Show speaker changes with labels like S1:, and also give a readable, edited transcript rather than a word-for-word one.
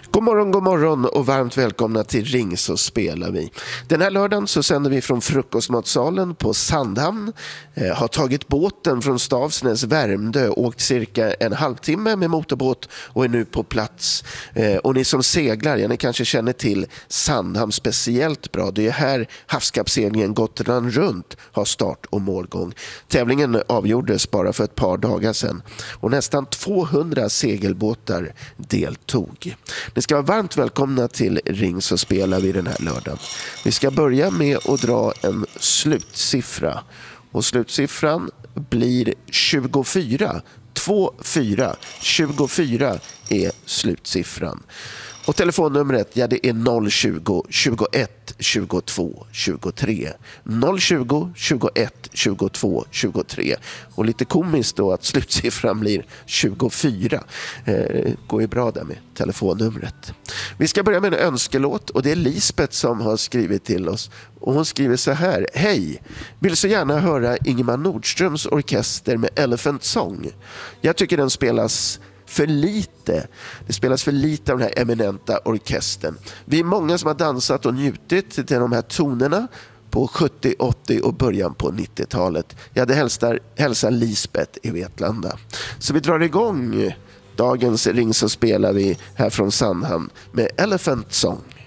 S1: God morgon och varmt välkomna till Ring så spelar vi. Den här lördagen så sänder vi från frukostmatsalen på Sandhamn. Har tagit båten från Stavsnäs, Värmdö, åkt cirka en halvtimme med motorbåt och är nu på plats. Och ni som seglar, ni kanske känner till Sandhamn speciellt bra. Det är här havskappseglingen Gotland runt har start och målgång. Tävlingen avgjordes bara för ett par dagar sedan och nästan 200 segelbåtar deltog. Ni ska vara varmt välkomna till Ring så spelar vi den här lördagen. Vi ska börja med att dra en slutsiffra. Och slutsiffran blir 24. 24 är slutsiffran. Och telefonnumret, det är 020 21 22 23. 020 21 22 23. Och lite komiskt då att slutsiffran blir 24. Går ju bra där med telefonnumret. Vi ska börja med en önskelåt och det är Lisbeth som har skrivit till oss. Och hon skriver så här: hej, vill så gärna höra Ingemar Nordströms orkester med Elephant Song. Jag tycker den spelas för lite. Det spelas för lite av den här eminenta orkestern. Vi är många som har dansat och njutit till de här tonerna på 70, 80 och början på 90-talet. Det hälsar Lisbeth i Vetlanda. Så vi drar igång dagens Ring så spelar vi här från Sandhamn med Elephant Song.